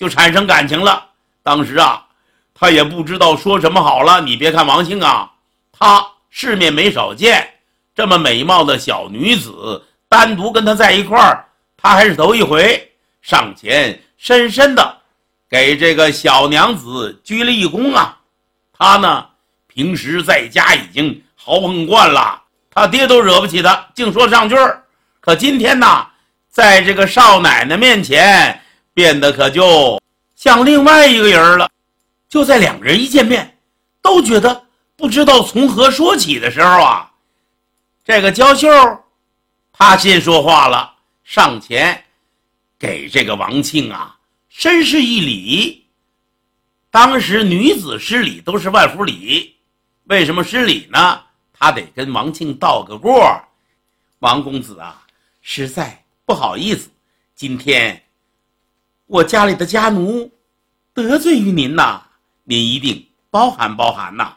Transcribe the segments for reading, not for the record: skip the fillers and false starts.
就产生感情了。当时啊，他也不知道说什么好了。你别看王庆啊，他世面没少见，这么美貌的小女子单独跟他在一块儿，他还是头一回，上前深深的给这个小娘子鞠了一躬啊。他呢，平时在家已经豪横惯了，他爹都惹不起他，净说上句儿。可今天呢，在这个少奶奶面前，变得可就像另外一个人了。就在两人一见面，都觉得不知道从何说起的时候啊，这个娇秀他先说话了，上前给这个王庆啊深施一礼。当时女子施礼都是万福礼，为什么施礼呢？他得跟王庆道个过。王公子啊，实在不好意思，今天我家里的家奴得罪于您呐，您一定包涵包涵呐。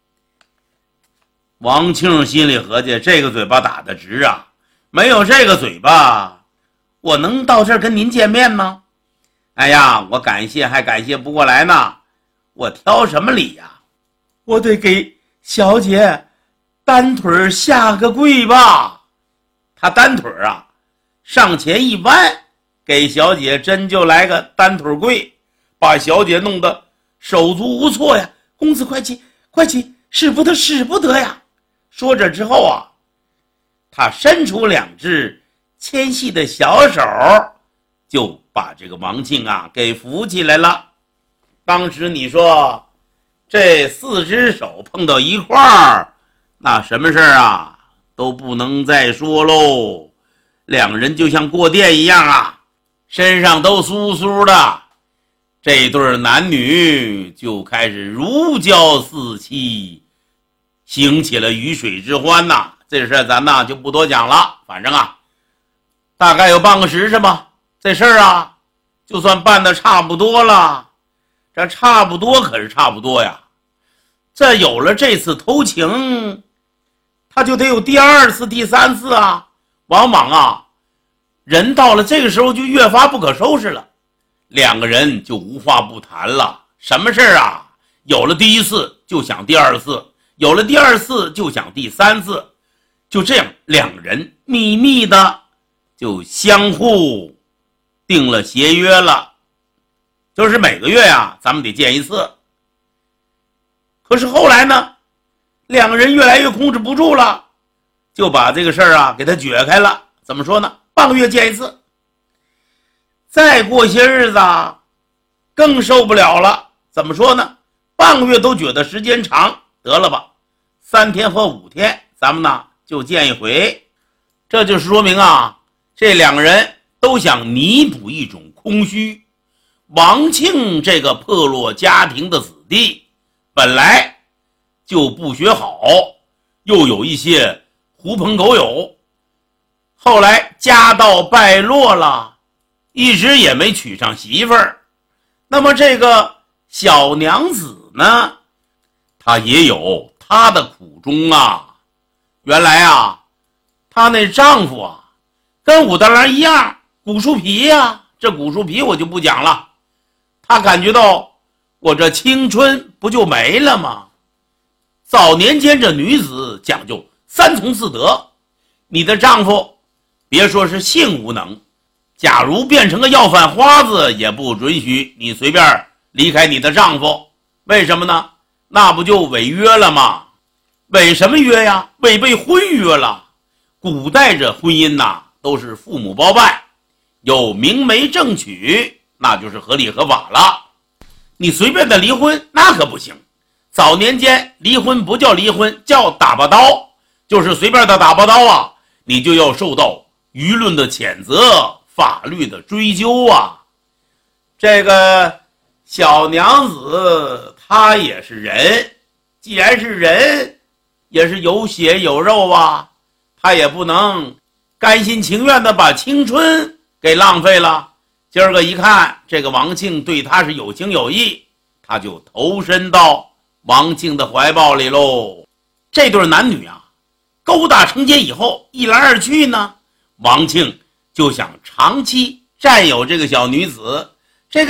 王庆心里合计，这个嘴巴打得直啊，没有这个嘴巴，我能到这儿跟您见面吗？哎呀，我感谢还感谢不过来呢，我挑什么礼呀？我得给小姐单腿下个跪吧。他单腿啊，上前一弯，给小姐真就来个单腿跪，把小姐弄得手足无措呀。公子快起，快起，使不得，使不得呀。说着之后啊，他伸出两只纤细的小手，就把这个王庆啊给扶起来了。当时你说这四只手碰到一块儿，那什么事儿啊都不能再说喽。两人就像过电一样啊，身上都酥酥的。这对男女就开始如胶似漆，兴起了鱼水之欢呐。这事儿咱呢就不多讲了，反正啊，大概有半个时辰吧。这事儿啊，就算办得差不多了。这差不多可是差不多呀。这有了这次偷情，他就得有第二次、第三次啊。往往啊，人到了这个时候就越发不可收拾了，两个人就无话不谈了。什么事儿啊？有了第一次就想第二次，有了第二次就想第三次，就这样两人秘密的就相互定了协约了，就是每个月呀，咱们得见一次。可是后来呢，两个人越来越控制不住了，就把这个事儿啊给他撅开了。怎么说呢？半个月见一次。再过些日子啊，更受不了了。怎么说呢？半个月都觉得时间长，得了吧，3天和5天，咱们呢就见一回。这就是说明啊，这两个人都想弥补一种空虚。王庆这个破落家庭的子弟，本来就不学好，又有一些狐朋狗友，后来家道败落了，一直也没娶上媳妇儿。那么这个小娘子呢，她也有她的苦衷啊。原来啊，她那丈夫啊，跟武大郎一样，古树皮呀。这古树皮我就不讲了。她感觉到我这青春不就没了吗？早年间这女子讲究3从4德，你的丈夫别说是性无能，假如变成个要饭花子，也不准许你随便离开你的丈夫。为什么呢？那不就违约了吗？违什么约呀？违背婚约了。古代这婚姻呐，都是父母包办，有明媒正娶，那就是合理合法了。你随便的离婚那可不行。早年间离婚不叫离婚，叫打把刀，就是随便的打把刀啊，你就要受到舆论的谴责，法律的追究啊。这个小娘子她也是人，既然是人，也是有血有肉啊，她也不能甘心情愿的把青春给浪费了。今儿个一看这个王庆对她是有情有义，她就投身到王庆的怀抱里喽。这对男女啊，勾搭成奸以后，一来二去呢，王庆就想长期占有这个小女子，